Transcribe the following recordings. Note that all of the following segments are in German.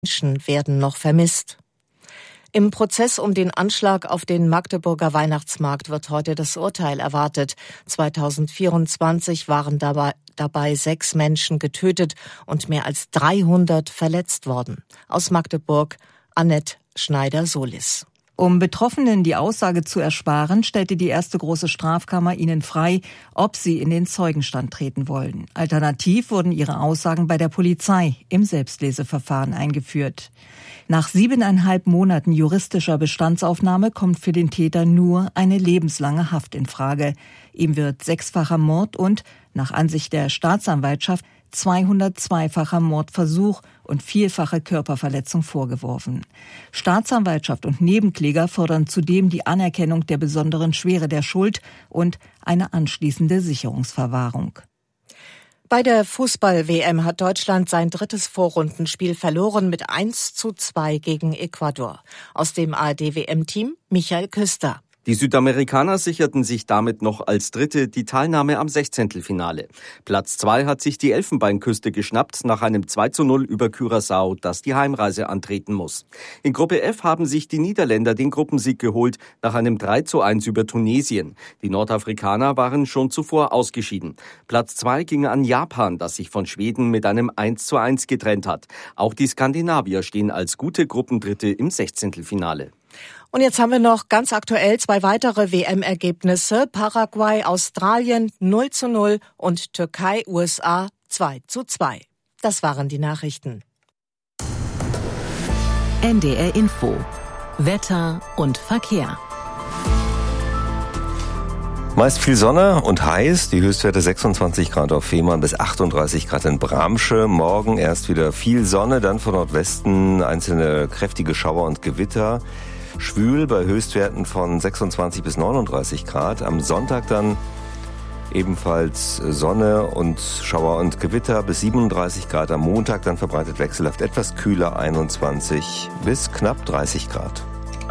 Menschen werden noch vermisst. Im Prozess um den Anschlag auf den Magdeburger Weihnachtsmarkt wird heute das Urteil erwartet. 2024 waren dabei 6 Menschen getötet und mehr als 300 verletzt worden. Aus Magdeburg, Annette Schneider-Solis. Um Betroffenen die Aussage zu ersparen, stellte die erste große Strafkammer ihnen frei, ob sie in den Zeugenstand treten wollen. Alternativ wurden ihre Aussagen bei der Polizei im Selbstleseverfahren eingeführt. Nach 7,5 Monaten juristischer Bestandsaufnahme kommt für den Täter nur eine lebenslange Haft in Frage. Ihm wird 6-facher Mord und, nach Ansicht der Staatsanwaltschaft, 202-facher Mordversuch und 4-fache Körperverletzung vorgeworfen. Staatsanwaltschaft und Nebenkläger fordern zudem die Anerkennung der besonderen Schwere der Schuld und eine anschließende Sicherungsverwahrung. Bei der Fußball-WM hat Deutschland sein 3. Vorrundenspiel verloren mit 1:2 gegen Ecuador. Aus dem ARD-WM-Team Michael Küster. Die Südamerikaner sicherten sich damit noch als Dritte die Teilnahme am 16. Platz 2 hat sich die Elfenbeinküste geschnappt nach einem 2:0 über Curaçao, das die Heimreise antreten muss. In Gruppe F haben sich die Niederländer den Gruppensieg geholt nach einem 3:1 über Tunesien. Die Nordafrikaner waren schon zuvor ausgeschieden. Platz 2 ging an Japan, das sich von Schweden mit einem 1:1 getrennt hat. Auch die Skandinavier stehen als gute Gruppendritte im 16. Und jetzt haben wir noch ganz aktuell 2 weitere WM-Ergebnisse. Paraguay, Australien 0:0 und Türkei, USA 2:2. Das waren die Nachrichten. NDR Info. Wetter und Verkehr. Meist viel Sonne und heiß, die Höchstwerte 26 Grad auf Fehmarn bis 38 Grad in Bramsche. Morgen erst wieder viel Sonne, dann von Nordwesten einzelne kräftige Schauer und Gewitter. Schwül bei Höchstwerten von 26 bis 39 Grad. Am Sonntag dann ebenfalls Sonne und Schauer und Gewitter bis 37 Grad. Am Montag dann verbreitet wechselhaft etwas kühler, 21 bis knapp 30 Grad.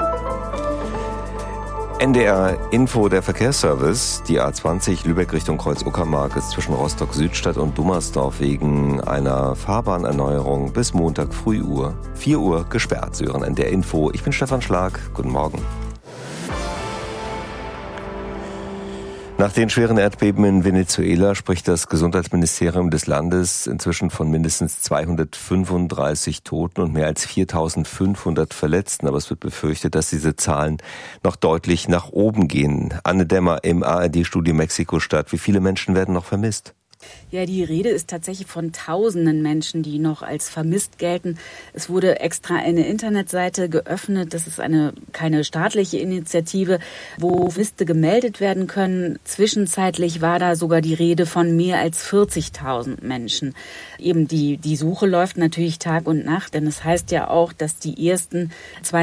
NDR Info, der Verkehrsservice. Die A20 Lübeck Richtung Kreuz-Uckermark ist zwischen Rostock-Südstadt und Dummersdorf wegen einer Fahrbahnerneuerung bis Montag früh 4 Uhr gesperrt. Sie hören NDR Info. Ich bin Stefan Schlag. Guten Morgen. Nach den schweren Erdbeben in Venezuela spricht das Gesundheitsministerium des Landes inzwischen von mindestens 235 Toten und mehr als 4.500 Verletzten. Aber es wird befürchtet, dass diese Zahlen noch deutlich nach oben gehen. Anne Dämmer im ARD-Studio Mexiko-Stadt. Wie viele Menschen werden noch vermisst? Ja, die Rede ist tatsächlich von Tausenden Menschen, die noch als vermisst gelten. Es wurde extra eine Internetseite geöffnet. Das ist keine staatliche Initiative, wo Vermisste gemeldet werden können. Zwischenzeitlich war da sogar die Rede von mehr als 40.000 Menschen. Eben die Suche läuft natürlich Tag und Nacht, denn es heißt ja auch, dass die ersten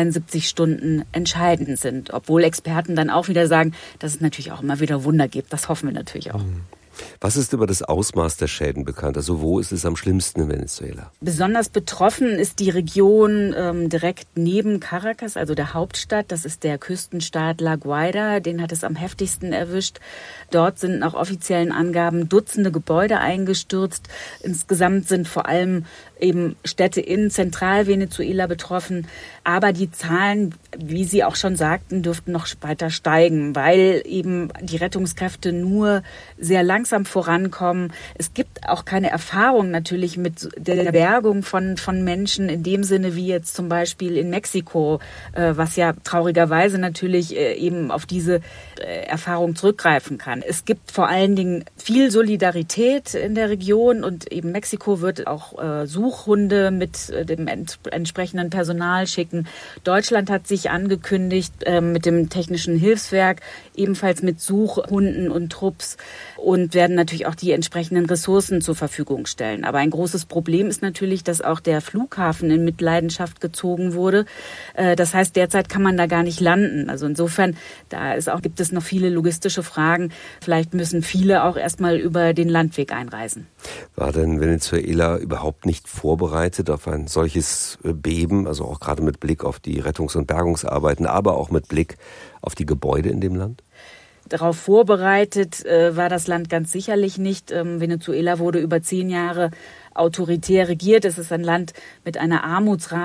72 Stunden entscheidend sind. Obwohl Experten dann auch wieder sagen, dass es natürlich auch immer wieder Wunder gibt. Das hoffen wir natürlich auch. Was ist über das Ausmaß der Schäden bekannt? Also wo ist es am schlimmsten in Venezuela? Besonders betroffen ist die Region direkt neben Caracas, also der Hauptstadt. Das ist der Küstenstaat La Guaira. Den hat es am heftigsten erwischt. Dort sind nach offiziellen Angaben Dutzende Gebäude eingestürzt. Insgesamt sind vor allem eben Städte in Zentralvenezuela betroffen. Aber die Zahlen, wie Sie auch schon sagten, dürften noch weiter steigen, weil eben die Rettungskräfte nur sehr langsam vorankommen. Es gibt auch keine Erfahrung natürlich mit der Bergung von Menschen in dem Sinne wie jetzt zum Beispiel in Mexiko, was ja traurigerweise natürlich eben auf diese Erfahrung zurückgreifen kann. Es gibt vor allen Dingen viel Solidarität in der Region und eben Mexiko wird auch Suchhunde mit dem entsprechenden Personal schicken. Deutschland hat sich angekündigt mit dem Technischen Hilfswerk, ebenfalls mit Suchhunden und Trupps und werden natürlich auch die entsprechenden Ressourcen zur Verfügung stellen. Aber ein großes Problem ist natürlich, dass auch der Flughafen in Mitleidenschaft gezogen wurde. Das heißt, derzeit kann man da gar nicht landen. Also insofern, gibt es noch viele logistische Fragen. Vielleicht müssen viele auch erstmal über den Landweg einreisen. War denn Venezuela überhaupt nicht vorbereitet auf ein solches Beben, also auch gerade mit Blick auf die Rettungs- und Bergungsarbeiten, aber auch mit Blick auf die Gebäude in dem Land? Darauf vorbereitet war das Land ganz sicherlich nicht. Venezuela wurde über 10 Jahre autoritär regiert. Es ist ein Land mit einer Armutsrate